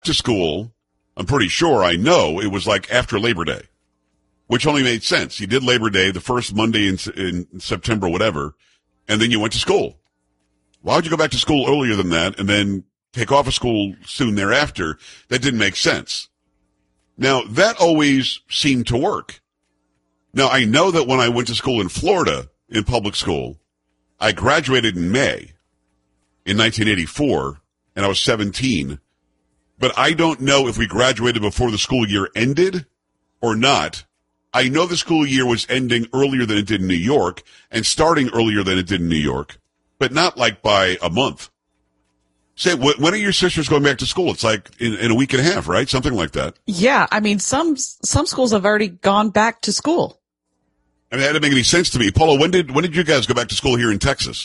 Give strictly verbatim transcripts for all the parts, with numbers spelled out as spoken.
to school, I'm pretty sure, I know, it was like after Labor Day, which only made sense. You did Labor Day, the first Monday in, in September, whatever, and then you went to school. Why would you go back to school earlier than that and then take off of school soon thereafter? That didn't make sense. Now, that always seemed to work. Now, I know that when I went to school in Florida, in public school, I graduated in May in nineteen eighty-four, and I was seventeen. But I don't know if we graduated before the school year ended or not. I know the school year was ending earlier than it did in New York and starting earlier than it did in New York, but not like by a month. Say, when are your sisters going back to school? It's like in, in a week and a half, right? Something like that. Yeah. I mean, some, some schools have already gone back to school. I mean, that didn't make any sense to me. Paula, when did, when did you guys go back to school here in Texas?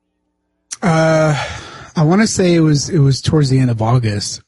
Uh, I want to say it was, it was towards the end of August.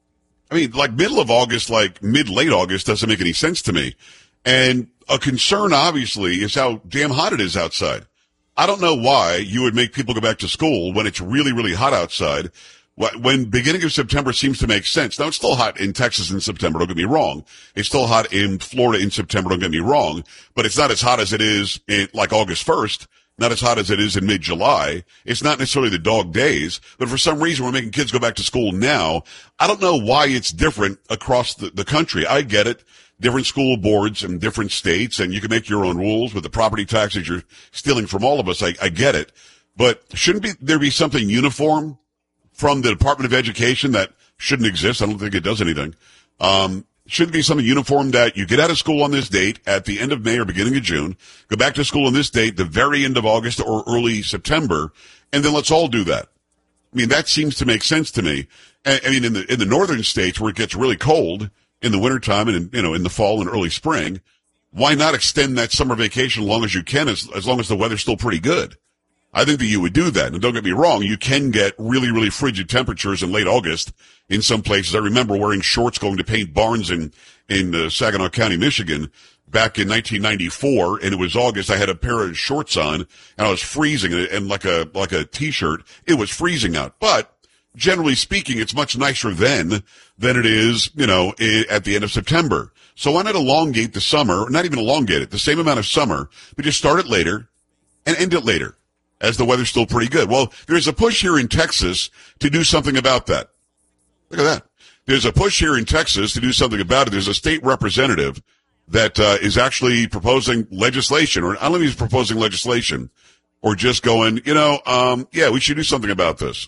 I mean, like middle of August, like mid-late August doesn't make any sense to me. And a concern, obviously, is how damn hot it is outside. I don't know why you would make people go back to school when it's really, really hot outside. When beginning of September seems to make sense. Now, it's still hot in Texas in September, don't get me wrong. It's still hot in Florida in September, don't get me wrong. But it's not as hot as it is in, like August first. Not as hot as it is in mid-July. It's not necessarily the dog days, but for some reason we're making kids go back to school now. I don't know why it's different across the, the country. I get it. Different school boards in different states, and you can make your own rules with the property taxes you're stealing from all of us. I, I get it. But shouldn't be, there be something uniform from the Department of Education that shouldn't exist? I don't think it does anything. Um, Shouldn't be something uniform that you get out of school on this date at the end of May or beginning of June, go back to school on this date, the very end of August or early September, and then let's all do that. I mean, that seems to make sense to me. I mean, in the in the northern states where it gets really cold in the wintertime and, in, you know, in the fall and early spring, why not extend that summer vacation as long as you can, as, as long as the weather's still pretty good? I think that you would do that. And don't get me wrong, you can get really, really frigid temperatures in late August in some places. I remember wearing shorts going to paint barns in, in uh, Saginaw County, Michigan back in nineteen ninety-four. And it was August. I had a pair of shorts on and I was freezing and, and like a, like a t-shirt. It was freezing out. But generally speaking, it's much nicer then than it is, you know, at the end of September. So why not elongate the summer, not even elongate it, the same amount of summer, but just start it later and end it later, as the weather's still pretty good. Well, there's a push here in Texas to do something about that. Look at that. There's a push here in Texas to do something about it. There's a state representative that uh, is actually proposing legislation, or I don't know if he's proposing legislation, or just going, you know, um, yeah, we should do something about this.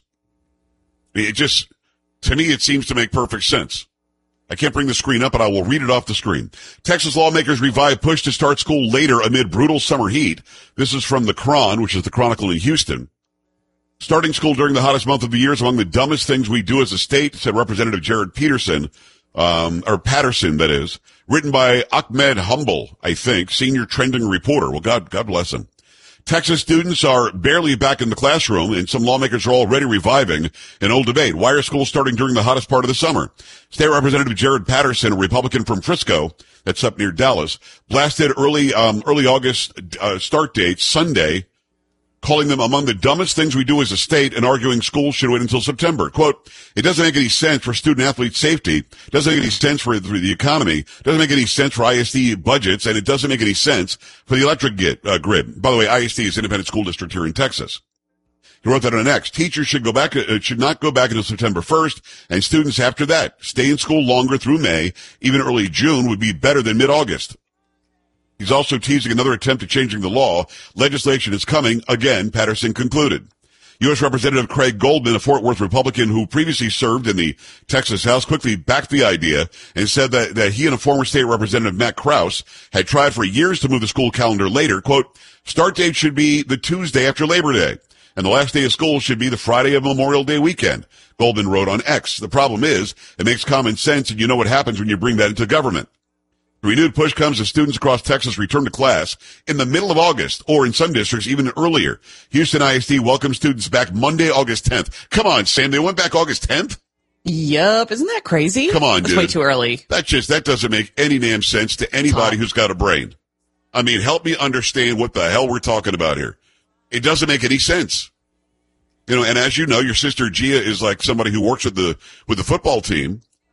It just, to me, it seems to make perfect sense. I can't bring the screen up, but I will read it off the screen. Texas lawmakers revive push to start school later amid brutal summer heat. This is from the Chron, which is the Chronicle in Houston. Starting school during the hottest month of the year is among the dumbest things we do as a state, said Representative Jared Peterson, um, or Patterson, that is. Written by Ahmed Humble, I think, senior trending reporter. Well, God, God bless him. Texas students are barely back in the classroom, and some lawmakers are already reviving an old debate. Why are schools starting during the hottest part of the summer? State Representative Jared Patterson, a Republican from Frisco, that's up near Dallas, blasted early, um, early August uh, start dates, Sunday, calling them among the dumbest things we do as a state and arguing schools should wait until September. Quote, it doesn't make any sense for student-athlete safety, doesn't make any sense for, for the economy, doesn't make any sense for I S D budgets, and it doesn't make any sense for the electric grid. Uh, grid. By the way, I S D is Independent School District here in Texas. He wrote that on an X. Teachers should go back, uh, should not go back until September first, and students after that stay in school longer through May. Even early June would be better than mid-August. He's also teasing another attempt at changing the law. Legislation is coming. Again, Patterson concluded. U S Representative Craig Goldman, a Fort Worth Republican who previously served in the Texas House, quickly backed the idea and said that, that he and a former state representative, Matt Krause, had tried for years to move the school calendar later. Quote, start date should be the Tuesday after Labor Day, and the last day of school should be the Friday of Memorial Day weekend, Goldman wrote on X. The problem is, it makes common sense, and you know what happens when you bring that into government. The renewed push comes as students across Texas return to class in the middle of August, or in some districts even earlier. Houston I S D welcomes students back Monday, August tenth. Come on, Sam, they went back August tenth? Yup, isn't that crazy? Come on, That's dude. way too early. That just, that doesn't make any damn sense to anybody who's got a brain. I mean, help me understand what the hell we're talking about here. It doesn't make any sense. You know, and as you know, your sister Gia is like somebody who works with the, with the football team.